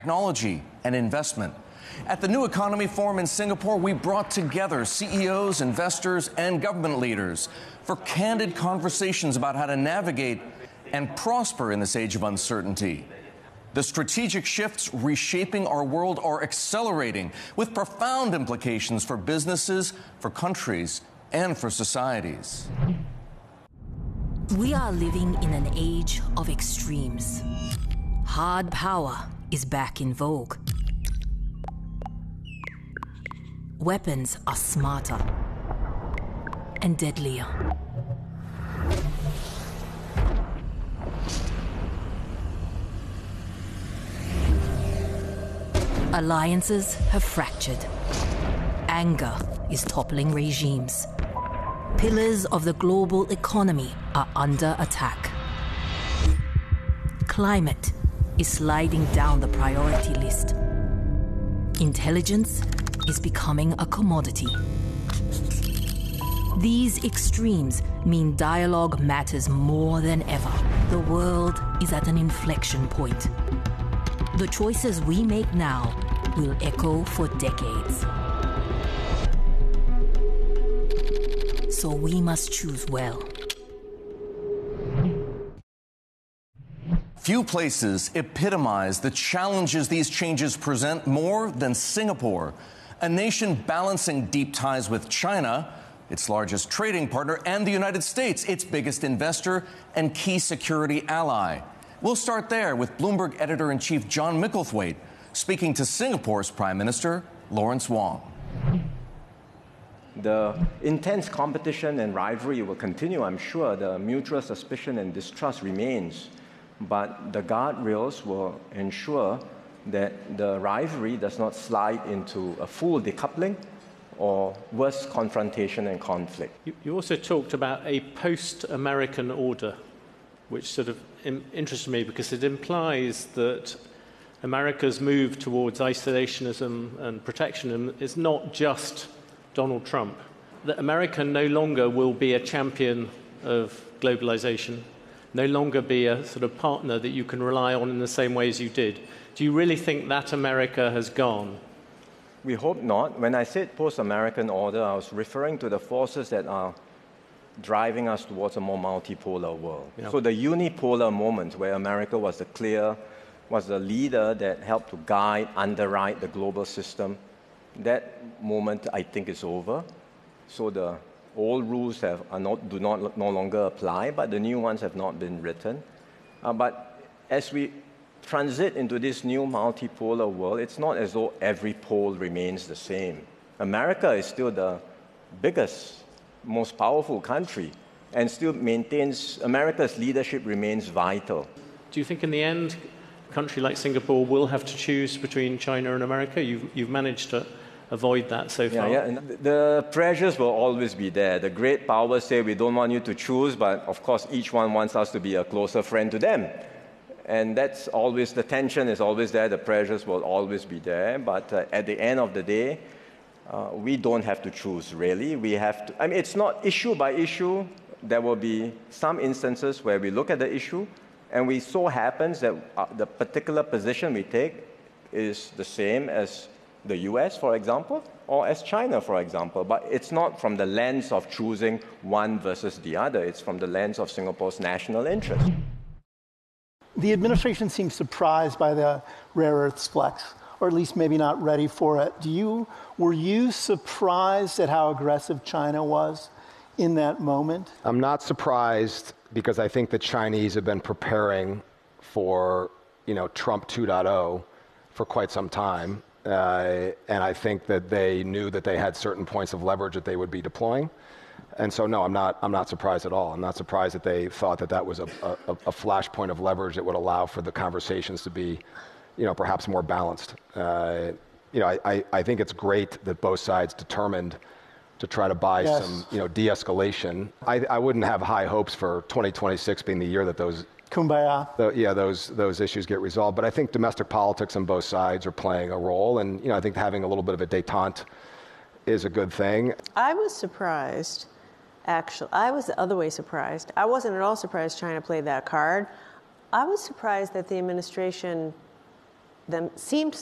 technology and investment. At the New Economy Forum in Singapore, we brought together CEOs, investors, and government leaders for candid conversations about how to navigate and prosper in this age of uncertainty. The strategic shifts reshaping our world are accelerating, with profound implications for businesses, for countries, and for societies. We are living in an age of extremes. Hard power is back in vogue. Weapons are smarter and deadlier. Alliances have fractured. Anger is toppling regimes. Pillars of the global economy are under attack. Climate is sliding down the priority list. Intelligence is becoming a commodity. These extremes mean dialogue matters more than ever. The world is at an inflection point. The choices we make now will echo for decades. So we must choose well. Few places epitomize the challenges these changes present more than Singapore, a nation balancing deep ties with China, its largest trading partner, and the United States, its biggest investor and key security ally. We'll start there with Bloomberg editor-in-chief John Micklethwait speaking to Singapore's Prime Minister, Lawrence Wong. The intense competition and rivalry will continue, I'm sure. The mutual suspicion and distrust remains. But the guardrails will ensure that the rivalry does not slide into a full decoupling or worse, confrontation and conflict. You also talked about a post-American order, which sort of interested me because it implies that America's move towards isolationism and protectionism is not just Donald Trump. That America no longer will be a champion of globalization, no longer be a sort of partner that you can rely on in the same way as you did. Do you really think that America has gone? We hope not. When I said post-American order, I was referring to the forces that are driving us towards a more multipolar world. Yeah. So the unipolar moment where America was the leader that helped to guide, underwrite the global system, that moment I think is over. So the old rules do not no longer apply, but the new ones have not been written. But as we transit into this new multipolar world, it's not as though every pole remains the same. America is still the biggest, most powerful country, and still maintains, America's leadership remains vital. Do you think in the end, a country like Singapore will have to choose between China and America? You've managed to avoid that so far. Yeah. And the pressures will always be there. The great powers say we don't want you to choose, but of course each one wants us to be a closer friend to them. And that's always, the tension is always there, the pressures will always be there, but at the end of the day, we don't have to choose, really. We have to, I mean, it's not issue by issue. There will be some instances where we look at the issue, and we so happens that the particular position we take is the same as the US, for example, or as China, for example. But it's not from the lens of choosing one versus the other. It's from the lens of Singapore's national interest. The administration seems surprised by the rare earths flex, or at least maybe not ready for it. Were you surprised at how aggressive China was in that moment? I'm not surprised because I think the Chinese have been preparing for, Trump 2.0 for quite some time. And I think that they knew that they had certain points of leverage that they would be deploying. And so, no, I'm not surprised at all. I'm not surprised that they thought that was a flashpoint of leverage that would allow for the conversations to be, perhaps more balanced. I think it's great that both sides determined to try to buy some, de-escalation. I wouldn't have high hopes for 2026 being the year that those Kumbaya. Those issues get resolved. But I think domestic politics on both sides are playing a role, and I think having a little bit of a détente is a good thing. I was surprised, actually. I was the other way surprised. I wasn't at all surprised China played that card. I was surprised that the administration them seemed